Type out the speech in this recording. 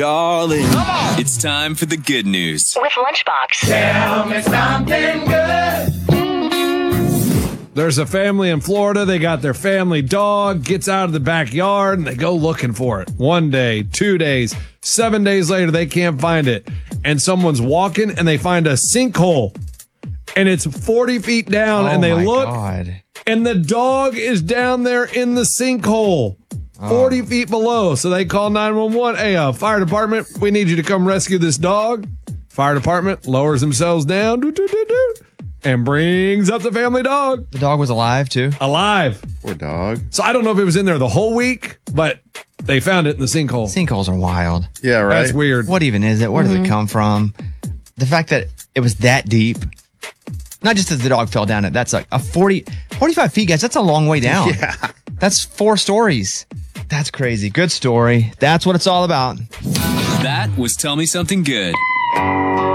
Darling, it's time for the good news. With Lunchbox. Tell me something good. There's a family in Florida. They got their family dog, gets out of the backyard, and they go looking for it. 1 day, 2 days, 7 days later, they can't find it. And someone's walking, and they find a sinkhole. And it's 40 feet down, and they look, and the dog is down there in the sinkhole, 40 feet below. So they call 911. Hey, fire department, we need you to come rescue this dog. Fire department lowers themselves down. And brings up the family dog. The dog was alive, too? Alive. Poor dog. So I don't know if it was in there the whole week, but they found it in the sinkhole. Sinkholes are wild. Yeah, right. That's weird. What even is it? Where does it come from? The fact that it was that deep. Not just that the dog fell down it. That's like 45 feet, guys. That's a long way down. Yeah. That's 4 stories. That's crazy. Good story. That's what it's all about. That was Tell Me Something Good.